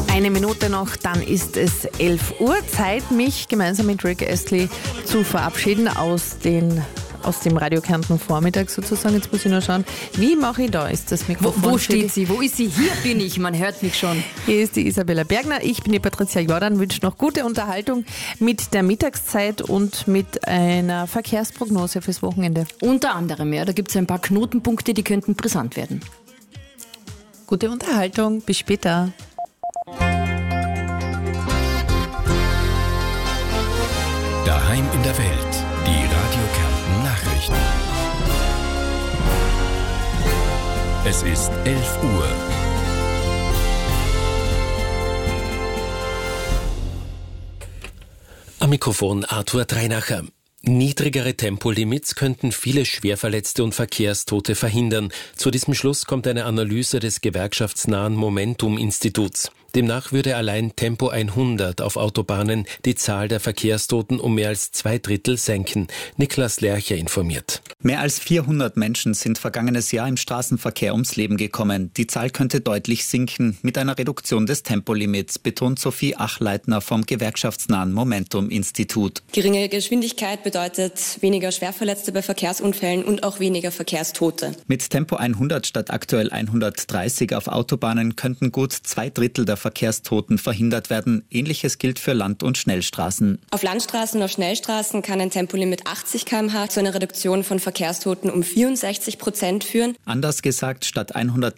Eine Minute noch, dann ist es 11 Uhr. Zeit, mich gemeinsam mit Rick Astley zu verabschieden aus dem Radio Kärnten Vormittag sozusagen. Jetzt muss ich nur schauen, wie mache ich da? Ist das Mikrofon? Wo steht sie? Wo ist sie? Hier bin ich, man hört mich schon. Hier ist die Isabella Bergner, ich bin die Patricia Jordan, wünsche noch gute Unterhaltung mit der Mittagszeit und mit einer Verkehrsprognose fürs Wochenende. Unter anderem, ja, da gibt es ein paar Knotenpunkte, die könnten brisant werden. Gute Unterhaltung, bis später. Daheim in der Welt, die Radio Kärnten Nachrichten. Es ist 11 Uhr. Am Mikrofon Arthur Dreinacher. Niedrigere Tempolimits könnten viele Schwerverletzte und Verkehrstote verhindern. Zu diesem Schluss kommt eine Analyse des gewerkschaftsnahen Momentum-Instituts. Demnach würde allein Tempo 100 auf Autobahnen die Zahl der Verkehrstoten um mehr als 2/3 senken. Niklas Lercher informiert. Mehr als 400 Menschen sind vergangenes Jahr im Straßenverkehr ums Leben gekommen. Die Zahl könnte deutlich sinken mit einer Reduktion des Tempolimits, betont Sophie Achleitner vom gewerkschaftsnahen Momentum-Institut. Geringe Geschwindigkeit bedeutet weniger Schwerverletzte bei Verkehrsunfällen und auch weniger Verkehrstote. Mit Tempo 100 statt aktuell 130 auf Autobahnen könnten gut 2/3 der Verkehrstoten verhindert werden. Ähnliches gilt für Land- und Schnellstraßen. Auf Landstraßen und auf Schnellstraßen kann ein Tempolimit 80 km/h zu einer Reduktion von Verkehrstoten um 64% führen. Anders gesagt, statt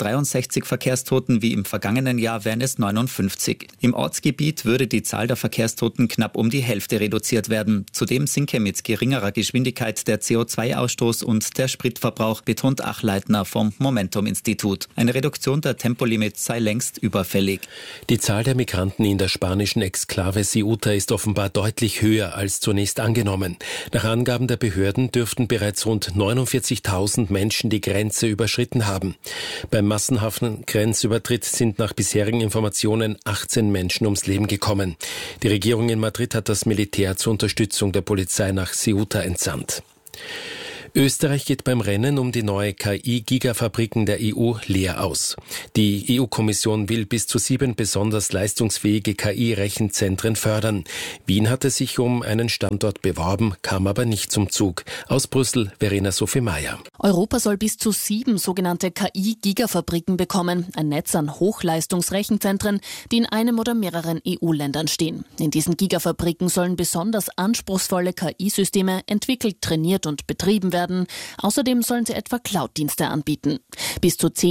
163 Verkehrstoten wie im vergangenen Jahr wären es 59. Im Ortsgebiet würde die Zahl der Verkehrstoten knapp um die Hälfte reduziert werden. Zudem sinke mit geringerer Geschwindigkeit der CO2-Ausstoß und der Spritverbrauch, betont Achleitner vom Momentum-Institut. Eine Reduktion der Tempolimits sei längst überfällig. Die Zahl der Migranten in der spanischen Exklave Ceuta ist offenbar deutlich höher als zunächst angenommen. Nach Angaben der Behörden dürften bereits rund 49.000 Menschen die Grenze überschritten haben. Beim massenhaften Grenzübertritt sind nach bisherigen Informationen 18 Menschen ums Leben gekommen. Die Regierung in Madrid hat das Militär zur Unterstützung der Polizei nach Ceuta entsandt. Österreich geht beim Rennen um die neue KI-Gigafabriken der EU leer aus. Die EU-Kommission will bis zu 7 besonders leistungsfähige KI-Rechenzentren fördern. Wien hatte sich um einen Standort beworben, kam aber nicht zum Zug. Aus Brüssel, Verena Sophie Meyer. Europa soll bis zu 7 sogenannte KI-Gigafabriken bekommen. Ein Netz an Hochleistungsrechenzentren, die in einem oder mehreren EU-Ländern stehen. In diesen Gigafabriken sollen besonders anspruchsvolle KI-Systeme entwickelt, trainiert und betrieben werden. Außerdem sollen sie etwa Cloud-Dienste anbieten. Bis zu 10